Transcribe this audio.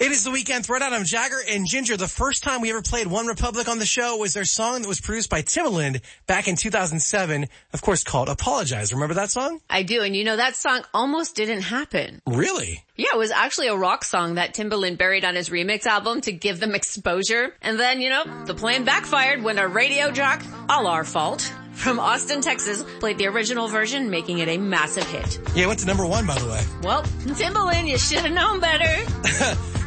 It is the Weekend Throwdown. I'm Jagger and Ginger. The first time we ever played One Republic on the show was their song that was produced by Timbaland back in 2007, of course called Apologize. Remember that song? I do, and you know that song almost didn't happen. Really? Yeah, it was actually a rock song that Timbaland buried on his remix album to give them exposure. And then, the plan backfired when a radio jock, all our fault, from Austin, Texas, played the original version, making it a massive hit. Yeah, it went to #1, by the way. Well, Timbaland, you should have known better.